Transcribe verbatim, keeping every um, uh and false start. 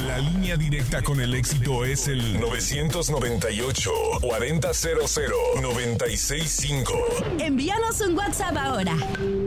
La línea directa con el éxito es el nueve nueve ocho, cuarenta cero cero, nueve seis cinco. Envíanos un WhatsApp ahora.